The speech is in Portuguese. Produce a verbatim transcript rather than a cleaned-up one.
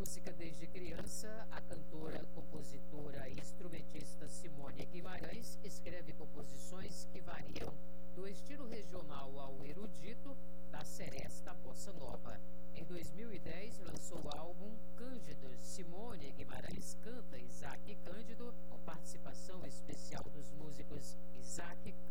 música desde criança, a cantora, compositora e instrumentista Simone Guimarães escreve composições que variam do estilo regional ao erudito, da seresta à bossa nova. Em dois mil e dez, lançou o álbum Cândido. Simone Guimarães canta Isaac Cândido, com participação especial dos músicos Isaac